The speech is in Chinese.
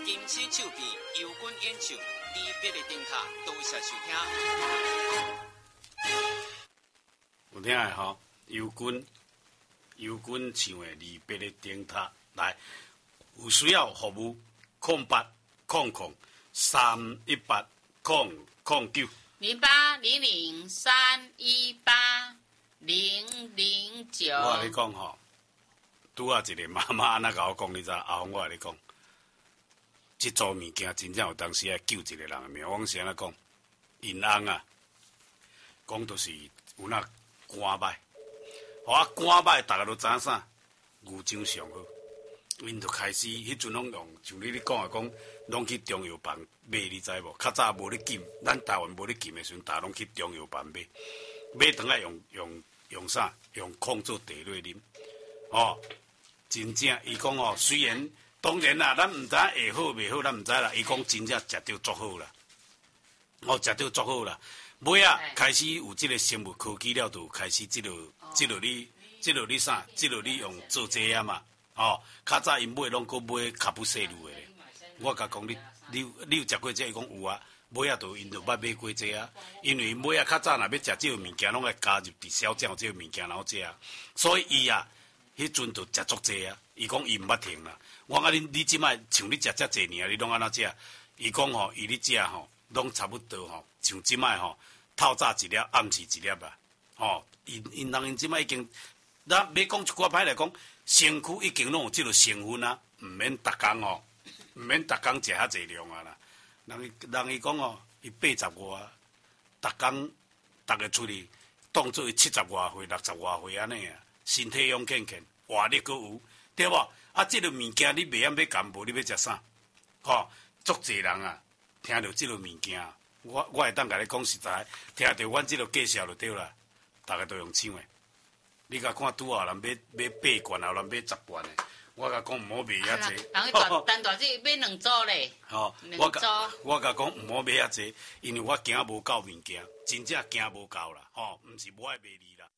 金星手臂油滚演唱，离别的灯塔，多谢收听。 有听的吼，油滚唱的离别的灯塔，来，有需要服务0800-318-009。 0800-318-009。 我跟你讲吼，拄啊一个妈妈安那甲我讲，你知？阿峰，我跟你讲，这组物件真正有当时爱救一个人的命。我是安那讲，因翁啊，讲就是有那肝歹，肝歹，大家都知影啥？牛樟上好，因就开始迄阵拢用，像你讲的讲，拢去中药房买，你知无？较早无咧禁，咱台湾无咧禁的时阵，大家拢去中药房买，买倒来用啥？用控做茶来啉，哦，真正伊讲哦，虽然当然啦，咱毋知会好袂好，咱毋知啦。伊讲真正食着足好啦，哦，食着足好啦。尾啊，开始有即个生物科技了，就开始即落你啥？即落你用做这啊嘛，哦，较早因买拢搁买卡布西路的。我甲讲你有食过这？伊讲有啊。尾啊，因就捌买过这啊，因为尾啊较早若要食这个物件，拢爱加入伫小酱这个物件，然后食啊。所以伊啊，迄阵就食足这啊。伊讲伊毋捌停啦。我讲你即摆像你食遮济年，你拢安怎食？伊讲吼，伊咧食吼，拢差不多吼，像即摆吼，透早一粒，暗时一粒啊。吼，因即摆已经，咱要讲一寡歹来讲，身躯已经拢有即个成分啊，毋免逐工吼，毋免逐工食遐济量啊啦。人伊讲哦，伊80外，逐工逐个出去，当做伊70外岁、60外岁安尼啊，身体勇健健，活力阁有，对无？啊，即个物件你袂晓要干无？你要食啥？吼，足侪人啊，听到即个物件，我会当甲你讲实在，听到阮即个介绍就对啦，逐个都用抢的。你甲看拄啊，人买8罐，后人买10罐的。我甲讲毋好买遐济， 人单大只买2组咧。 吼，我甲讲毋好买遐济，因为我惊无够物件，真正惊无够啦，吼，毋是无爱卖你啦。